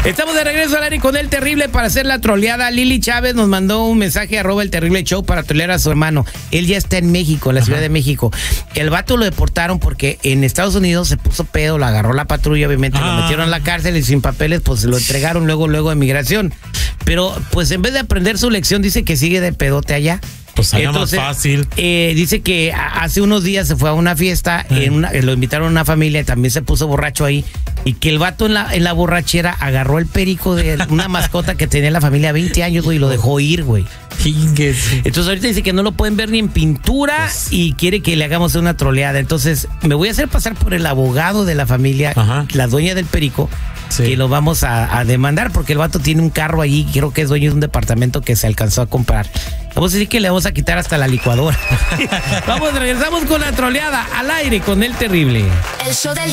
Estamos de regreso al aire con El Terrible para hacer la troleada. Lili Chávez nos mandó un mensaje @ El Terrible Show para trolear a su hermano. Él ya está en México, en la Ciudad de México. El vato lo deportaron porque en Estados Unidos se puso pedo, lo agarró la patrulla, obviamente, lo metieron a la cárcel y sin papeles, pues se lo entregaron luego a migración. Pero, pues en vez de aprender su lección, dice que sigue de pedote allá. Pues allá más fácil. Dice que hace unos días se fue a una fiesta, lo invitaron a una familia, también se puso borracho ahí, y que el vato en la borrachera agarró el perico de una mascota que tenía la familia 20 años, güey, y lo dejó ir, güey. Entonces ahorita dice que no lo pueden ver ni en pintura y quiere que le hagamos una troleada. Entonces me voy a hacer pasar por el abogado de la familia, la dueña del perico, que lo vamos a demandar porque el vato tiene un carro allí, creo que es dueño de un departamento que se alcanzó a comprar. Vamos a decir que le vamos a quitar hasta la licuadora. Regresamos con la troleada al aire con El Terrible. El show del